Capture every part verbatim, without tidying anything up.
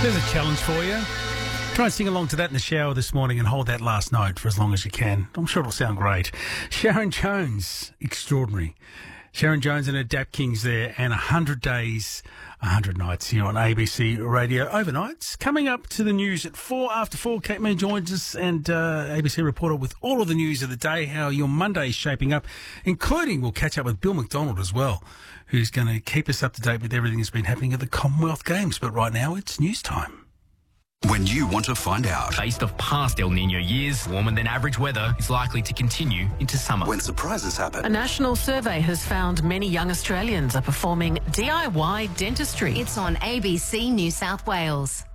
There's a challenge for you. Try and sing along to that in the shower this morning and hold that last note for as long as you can. I'm sure it'll sound great. Sharon Jones, extraordinary. Sharon Jones and her Dap Kings there, and one hundred days, one hundred nights here on A B C Radio overnights. Coming up to the news at four after four, Kate May joins us, and uh, A B C reporter with all of the news of the day, how your Monday is shaping up, including we'll catch up with Bill McDonald as well, who's going to keep us up to date with everything that's been happening at the Commonwealth Games. But right now, it's news time. When you want to find out. Based off past El Nino years, warmer than average weather is likely to continue into summer. When surprises happen. A national survey has found many young Australians are performing D I Y dentistry. It's on A B C New South Wales.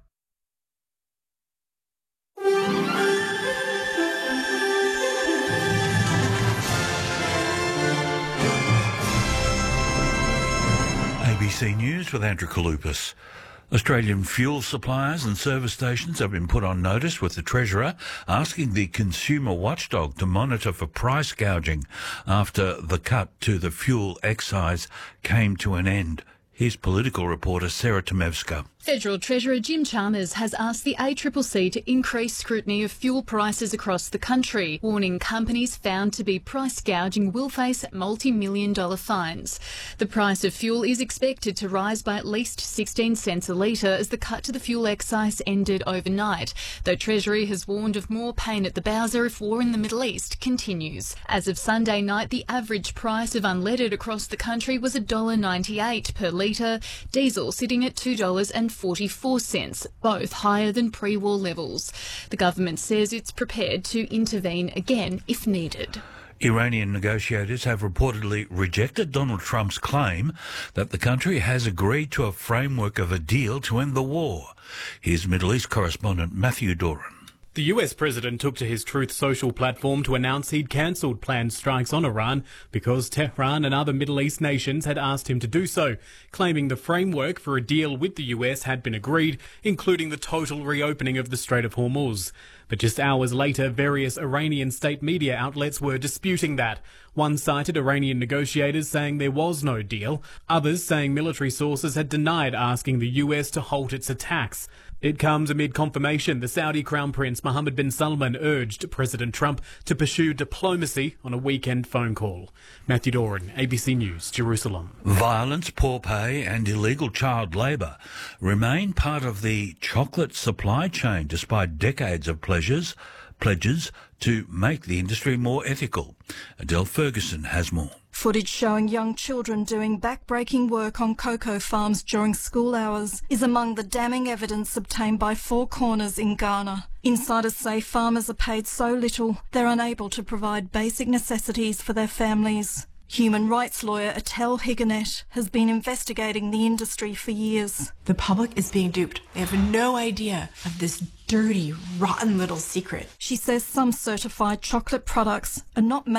A B C News with Andrew Kalupas. Australian fuel suppliers and service stations have been put on notice, with the Treasurer asking the consumer watchdog to monitor for price gouging after the cut to the fuel excise came to an end. Here's political reporter Sarah Tomevska. Federal Treasurer Jim Chalmers has asked the A C C C to increase scrutiny of fuel prices across the country, warning companies found to be price gouging will face multi-million dollar fines. The price of fuel is expected to rise by at least sixteen cents a litre as the cut to the fuel excise ended overnight, though Treasury has warned of more pain at the bowser if war in the Middle East continues. As of Sunday night, the average price of unleaded across the country was one dollar ninety-eight per litre, diesel sitting at two dollars forty-four, both higher than pre-war levels. The government says it's prepared to intervene again if needed. Iranian negotiators have reportedly rejected Donald Trump's claim that the country has agreed to a framework of a deal to end the war. Here's Middle East correspondent Matthew Doran. The U S president took to his Truth Social platform to announce he'd cancelled planned strikes on Iran because Tehran and other Middle East nations had asked him to do so, claiming the framework for a deal with the U S had been agreed, including the total reopening of the Strait of Hormuz. But just hours later, various Iranian state media outlets were disputing that. One cited Iranian negotiators saying there was no deal, others saying military sources had denied asking the U S to halt its attacks. It comes amid confirmation the Saudi Crown Prince Mohammed bin Salman urged President Trump to pursue diplomacy on a weekend phone call. Matthew Doran, A B C News, Jerusalem. Violence, poor pay and illegal child labour remain part of the chocolate supply chain despite decades of pleasures, pledges to make the industry more ethical. Adele Ferguson has more. Footage showing young children doing back-breaking work on cocoa farms during school hours is among the damning evidence obtained by Four Corners in Ghana. Insiders say farmers are paid so little they're unable to provide basic necessities for their families. Human rights lawyer Atel Higanet has been investigating the industry for years. The public is being duped. They have no idea of this dirty, rotten little secret. She says some certified chocolate products are not made